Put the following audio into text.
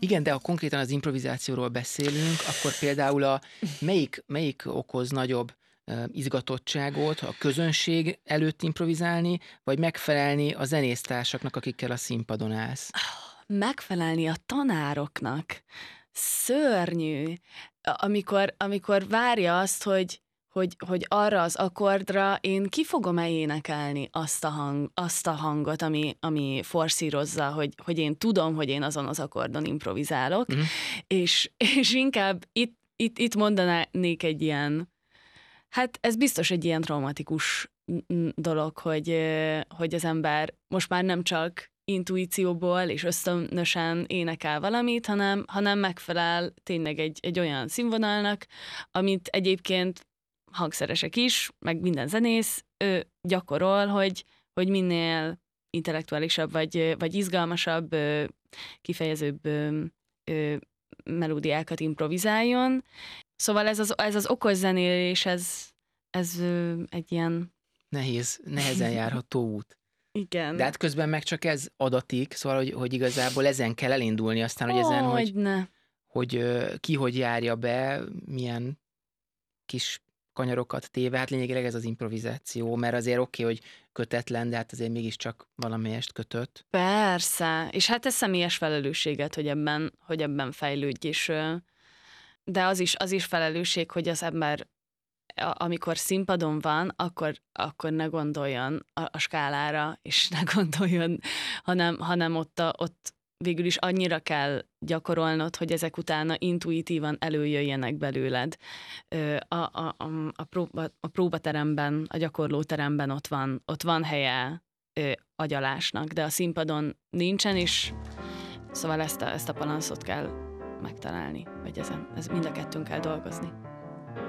Igen, de ha konkrétan az improvizációról beszélünk, akkor például melyik okoz nagyobb izgatottságot, a közönség előtt improvizálni, vagy megfelelni a zenésztársaknak, akikkel a színpadon állsz? Megfelelni a tanároknak. Szörnyű. Amikor várja azt, hogy arra az akkordra én ki fogom-e énekelni azt a hangot, ami forszírozza, hogy én tudom, hogy én azon az akkordon improvizálok, és inkább itt mondanék egy ilyen, hát ez biztos egy ilyen traumatikus dolog, hogy az ember most már nem csak intuícióból és ösztönösen énekel valamit, hanem megfelel tényleg egy olyan színvonalnak, amit egyébként hangszeresek is, meg minden zenész gyakorol, hogy minél intellektuálisabb vagy izgalmasabb, kifejezőbb melódiákat improvizáljon. Szóval ez az okos zenélés, ez egy ilyen... Nehezen járható út. Igen. De hát közben meg csak ez adatik, szóval, hogy igazából ezen kell elindulni, aztán, hogy ezen, hogy ki hogy járja be, milyen kis kanyarokat téve, hát lényegileg ez az improvizáció, mert azért oké, hogy kötetlen, de hát azért mégiscsak valamelyest kötött. Persze, és hát ez személyes felelősséget, hogy ebben fejlődj, és de az is felelősség, hogy az ember, amikor színpadon van, akkor ne gondoljon a skálára, és ne gondoljon, hanem ott végül is annyira kell gyakorolnod, hogy ezek utána intuitívan előjöjjenek belőled. A próbateremben, a gyakorlóteremben ott van helye agyalásnak, de a színpadon nincsen, és szóval ezt a balanszot kell megtalálni, vagy ez mind a kettőnk kell dolgozni.